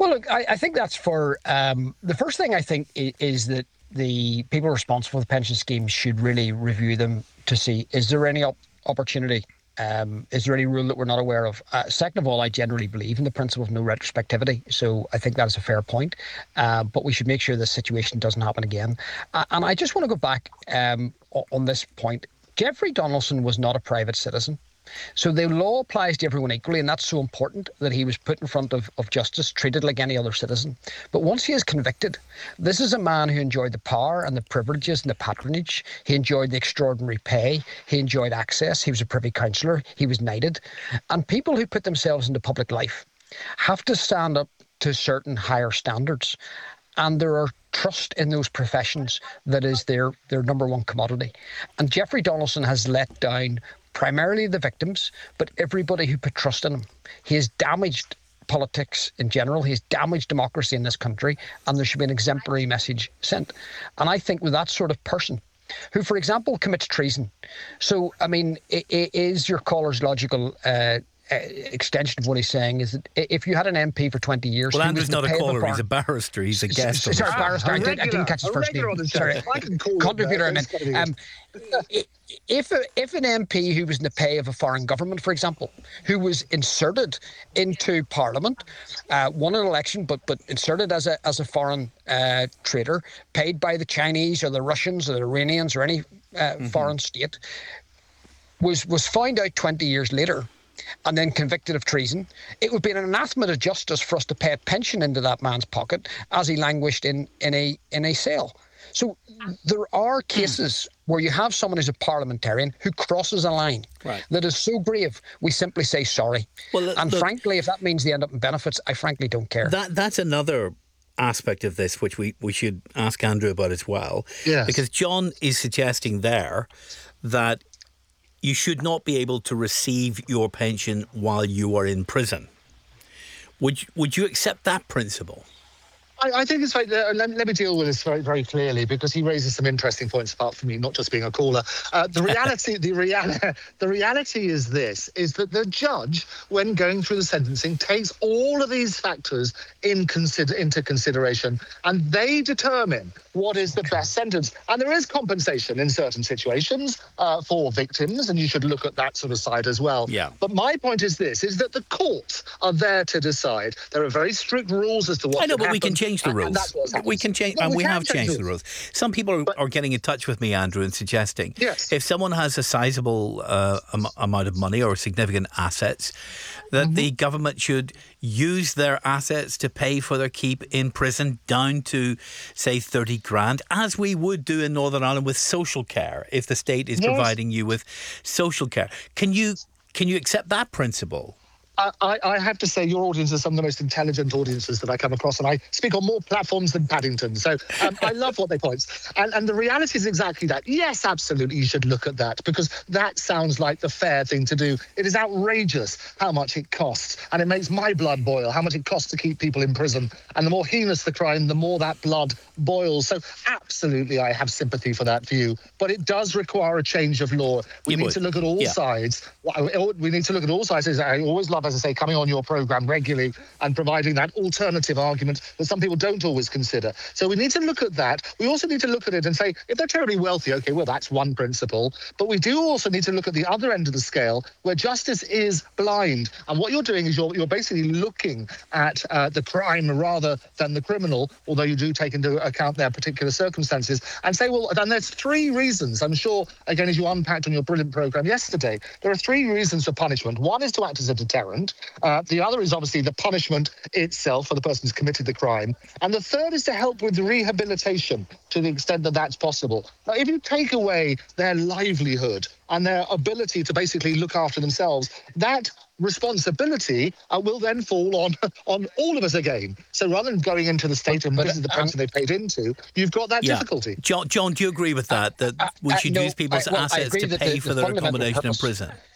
Well, look, I think that's for the first thing. I think is that the people responsible for the pension schemes should really review them to see, is there any opportunity? Is there any rule that we're not aware of? Second of all, I generally believe in the principle of no retrospectivity, so I think that is a fair point. But we should make sure this situation doesn't happen again. And I just want to go back on this point. Jeffrey Donaldson was not a private citizen. So the law applies to everyone equally, and that's so important, that he was put in front of justice, treated like any other citizen. But once he is convicted, this is a man who enjoyed the power and the privileges and the patronage. He enjoyed the extraordinary pay. He enjoyed access. He was a Privy Councillor. He was knighted. And people who put themselves into public life have to stand up to certain higher standards. And there are trust in those professions that is their number one commodity. And Jeffrey Donaldson has let down primarily the victims, but everybody who put trust in him. He has damaged politics in general. He has damaged democracy in this country, and there should be an exemplary message sent. And I think with that sort of person, who, for example, commits treason. So, I mean, is your caller's logical extension of what he's saying is that if you had an MP for 20 years... Well, Andrew's not a caller, he's a barrister, he's a guest. Sorry, barrister, I didn't catch his first name. Sorry, contributor, I meant. If an MP who was in the pay of a foreign government, for example, who was inserted into Parliament, won an election, but inserted as a foreign trader, paid by the Chinese or the Russians or the Iranians or any foreign state, was found out 20 years later and then convicted of treason, it would be an anathema to justice for us to pay a pension into that man's pocket as he languished in a cell. So there are cases where you have someone who's a parliamentarian who crosses a line that is so grave, we simply say sorry. Well, frankly, if that means they end up in benefits, I frankly don't care. That's another aspect of this which we should ask Andrew about as well. Yes. Because John is suggesting there that you should not be able to receive your pension while you are in prison. Would you accept that principle? I think it's right. Let me deal with this very, very clearly, because he raises some interesting points apart from me not just being a caller. The reality is this: is that the judge, when going through the sentencing, takes all of these factors into consideration, and they determine what is the best sentence. And there is compensation in certain situations for victims, and you should look at that sort of side as well. Yeah. But my point is this: is that the courts are there to decide. There are very strict rules as to what. I know, but happen. we can change the rules. We can change, and we have changed the rules. Some people are getting in touch with me, Andrew, and suggesting if someone has a sizable amount of money or significant assets, that the government should use their assets to pay for their keep in prison down to, say, 30 grand, as we would do in Northern Ireland with social care, if the state is providing you with social care. Can you accept that principle? I have to say your audience is some of the most intelligent audiences that I come across, and I speak on more platforms than Paddington. So I love what they point. And the reality is exactly that. Yes, absolutely, you should look at that, because that sounds like the fair thing to do. It is outrageous how much it costs, and it makes my blood boil, how much it costs to keep people in prison. And the more heinous the crime, the more that blood boils. So absolutely, I have sympathy for that view. But it does require a change of law. We need to look at all sides. We need to look at all sides. I always love, as I say, coming on your programme regularly and providing that alternative argument that some people don't always consider. So we need to look at that. We also need to look at it and say, if they're terribly wealthy, okay, well, that's one principle. But we do also need to look at the other end of the scale, where justice is blind. And what you're doing is you're basically looking at the crime rather than the criminal, although you do take into account their particular circumstances, and say, well, and there's three reasons. I'm sure, again, as you unpacked on your brilliant programme yesterday, there are three reasons for punishment. One is to act as a deterrent. The other is obviously the punishment itself for the person who's committed the crime. And the third is to help with rehabilitation to the extent that that's possible. Now, if you take away their livelihood and their ability to basically look after themselves, that responsibility will then fall on all of us again. So rather than going into the state and this is the pension they paid into, you've got that difficulty. John, do you agree with that we should use people's assets to pay for their accommodation in prison?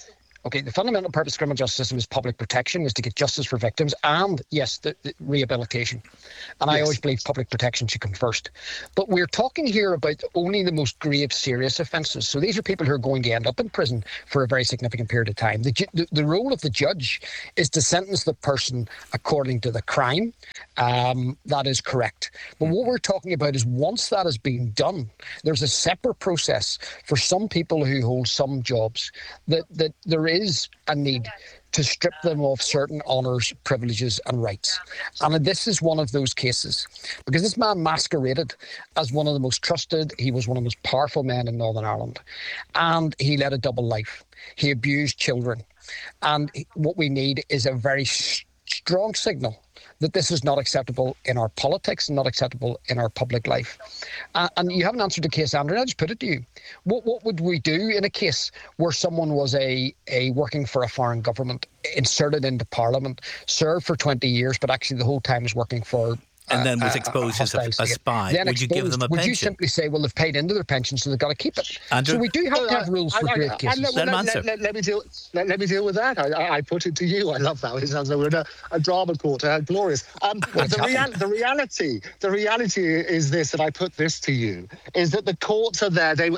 Okay, the fundamental purpose of the criminal justice system is public protection, is to get justice for victims and, yes, the rehabilitation. And I always believe public protection should come first. But we're talking here about only the most grave, serious offences. So these are people who are going to end up in prison for a very significant period of time. The role of the judge is to sentence the person according to the crime. That is correct. But what we're talking about is once that has been done, there's a separate process for some people who hold some jobs that there is a need to strip them of certain honours, privileges and rights. And this is one of those cases, because this man masqueraded as one of the most trusted, he was one of the most powerful men in Northern Ireland, and he led a double life. He abused children. And what we need is a very strong signal that this is not acceptable in our politics and not acceptable in our public life. And you haven't answered the case, Andrew. I'll just put it to you. What would we do in a case where someone was a working for a foreign government, inserted into Parliament, served for 20 years, but actually the whole time is working for... and then was exposed as a spy. Would you give them a pension? Would you simply say, well, they've paid into their pension, so they've got to keep it? Andrew? So we do have to have rules for grave cases. Let me deal with that. I put it to you. I love that. It sounds like we're in a drama court. Glorious. The reality is this, and I put this to you, is that the courts are there. They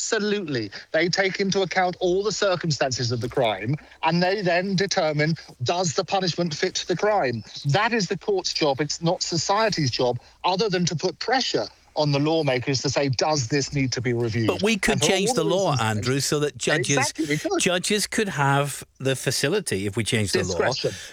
take into account all the circumstances of the crime, and they then determine, does the punishment fit the crime? That is the court's job. It's not society's job, other than to put pressure on the lawmakers to say, does this need to be reviewed? But we could change the law, Andrew, so that judges could have the facility, if we change the law,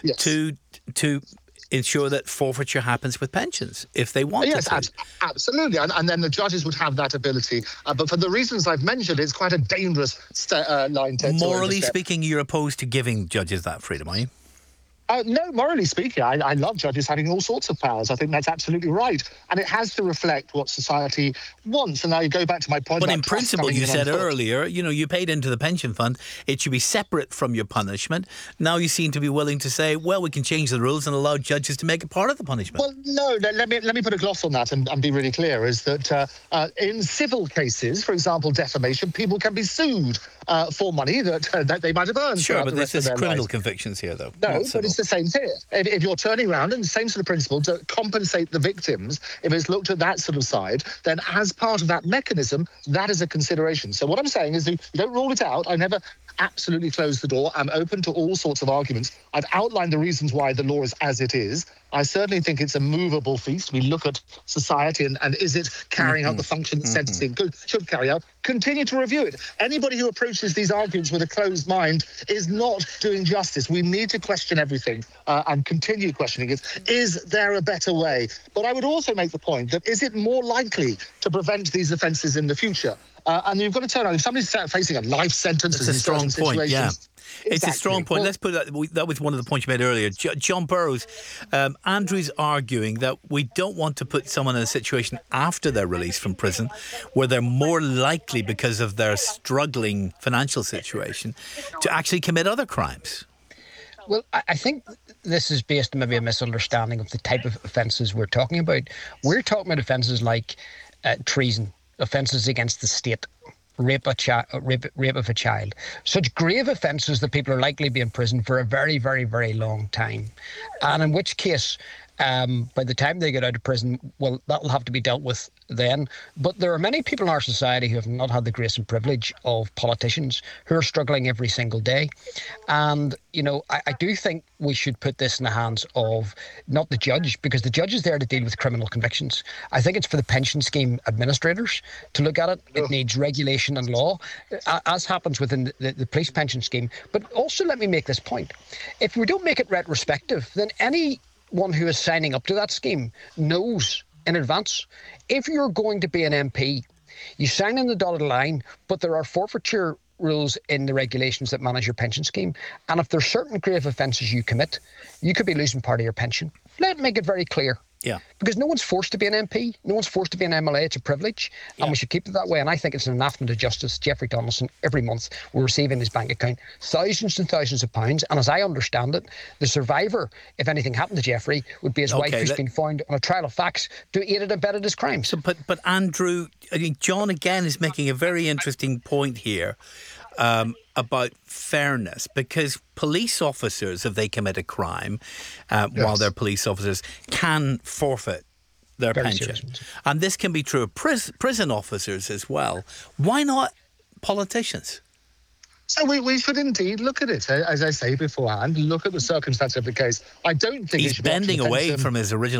to ensure that forfeiture happens with pensions, if they want to. Yes, absolutely. And then the judges would have that ability. But for the reasons I've mentioned, it's quite a dangerous line to Morally speaking, you're opposed to giving judges that freedom, are you? No, morally speaking, I love judges having all sorts of powers. I think that's absolutely right. And it has to reflect what society wants. And I go back to my point. But in principle, you said earlier, you paid into the pension fund. It should be separate from your punishment. Now you seem to be willing to say, well, we can change the rules and allow judges to make it part of the punishment. Well, no, let me put a gloss on that and be really clear, is that in civil cases, for example, defamation, people can be sued for money that they might have earned. Sure, but this is criminal convictions here, though. No, but it's the same here. If you're turning around, and the same sort of principle, to compensate the victims, if it's looked at that sort of side, then as part of that mechanism, that is a consideration. So what I'm saying is, you don't rule it out. I never absolutely close the door. I'm open to all sorts of arguments. I've outlined the reasons why the law is as it is. I certainly think it's a movable feast. We look at society and is it carrying out the function that sentencing should carry out? Continue to review it. Anybody who approaches these arguments with a closed mind is not doing justice. We need to question everything and continue questioning it. Is there a better way? But I would also make the point that is it more likely to prevent these offences in the future? And you've got to turn around. If somebody's facing a life sentence... It's a strong point, yeah. It's a strong point. Let's put that was one of the points you made earlier. John Burrows, Andrew's arguing that we don't want to put someone in a situation after they're released from prison where they're more likely, because of their struggling financial situation, to actually commit other crimes. Well, I think this is based on maybe a misunderstanding of the type of offences we're talking about. We're talking about offences like treason, offences against the state, rape of a child. Such grave offences that people are likely to be in prison for a very, very, very long time. And in which case, by the time they get out of prison, well, that'll have to be dealt with then. But there are many people in our society who have not had the grace and privilege of politicians, who are struggling every single day. And, I do think we should put this in the hands of not the judge, because the judge is there to deal with criminal convictions. I think it's for the pension scheme administrators to look at it. It needs regulation and law, as happens within the police pension scheme. But also, let me make this point. If we don't make it retrospective, then anyone who is signing up to that scheme knows in advance, if you're going to be an MP, you sign in the dotted line, but there are forfeiture rules in the regulations that manage your pension scheme. And if there's certain grave offences you commit, you could be losing part of your pension. Let make it very clear. Yeah. Because no one's forced to be an MP. No one's forced to be an MLA. It's a privilege. And we should keep it that way. And I think it's an anathema to justice. Jeffrey Donaldson, every month, will receive in his bank account thousands and thousands of pounds. And as I understand it, the survivor, if anything happened to Jeffrey, would be his wife, who's been found on a trial of facts to aid and abetted his crimes. So, but Andrew, John again is making a very interesting point here. about fairness, because police officers, if they commit a crime while they're police officers, can forfeit their pension. And this can be true of prison officers as well. Why not politicians? So we should indeed look at it, as I say beforehand, look at the circumstance of the case. I don't think he's bending away from his original